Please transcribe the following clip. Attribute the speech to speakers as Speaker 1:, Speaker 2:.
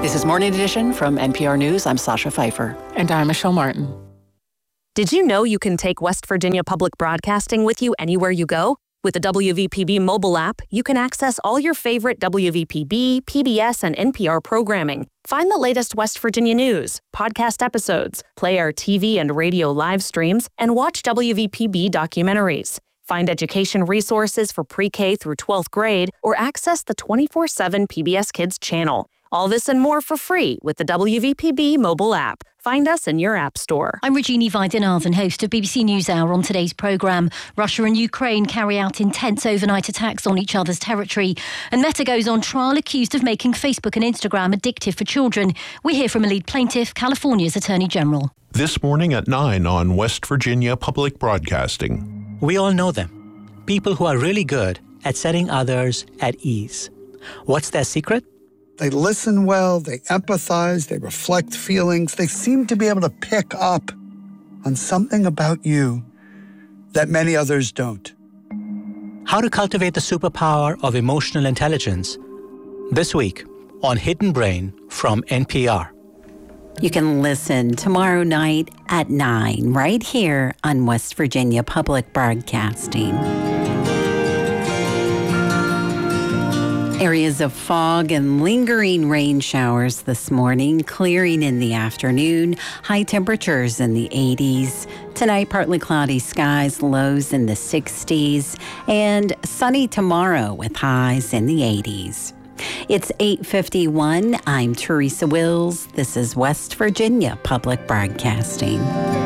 Speaker 1: This is Morning Edition from NPR News. I'm Sasha Pfeiffer.
Speaker 2: And I'm Michelle Martin.
Speaker 3: Did you know you can take West Virginia Public Broadcasting with you anywhere you go? With the WVPB mobile app, you can access all your favorite WVPB, PBS, and NPR programming. Find the latest West Virginia news, podcast episodes, play our TV and radio live streams, and watch WVPB documentaries. Find education resources for pre-K through 12th grade, or access the 24/7 PBS Kids channel. All this and more for free with the WVPB mobile app. Find us in your app store.
Speaker 4: I'm Regina Vaidyanathan, host of BBC NewsHour. On today's programme, Russia and Ukraine carry out intense overnight attacks on each other's territory. And Meta goes on trial accused of making Facebook and Instagram addictive for children. We hear from a lead plaintiff, California's Attorney General.
Speaker 5: This morning at 9 on West Virginia Public Broadcasting.
Speaker 6: We all know them. People who are really good at setting others at ease. What's their secret?
Speaker 7: They listen well, they empathize, they reflect feelings. They seem to be able to pick up on something about you that many others don't.
Speaker 6: How to cultivate the superpower of emotional intelligence. This week on Hidden Brain from NPR.
Speaker 8: You can listen tomorrow night at 9 right here on West Virginia Public Broadcasting. Areas of fog and lingering rain showers this morning, clearing in the afternoon, high temperatures in the 80s. Tonight, partly cloudy skies, lows in the 60s, and sunny tomorrow with highs in the 80s. It's 8:51. I'm Teresa Wills. This is West Virginia Public Broadcasting.